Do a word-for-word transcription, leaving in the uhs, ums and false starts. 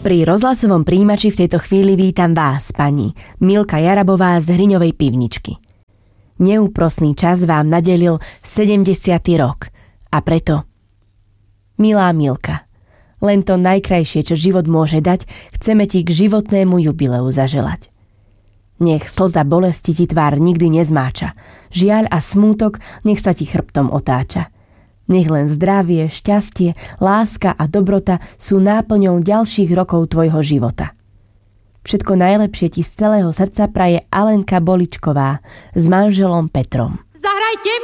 Pri rozhlasovom príjimači v tejto chvíli vítam vás, pani Milka Jarabová z Hriňovej pivničky. Neúprosný čas vám nadelil sedemdesiaty rok a preto, milá Milka, len to najkrajšie, čo život môže dať, chceme ti k životnému jubileu zaželať. Nech slza bolesti ti tvár nikdy nezmáča, žiaľ a smútok nech sa ti chrbtom otáča. Nech len zdravie, šťastie, láska a dobrota sú náplňou ďalších rokov tvojho života. Všetko najlepšie ti z celého srdca praje Alenka Boličková s manželom Petrom. Zahrajte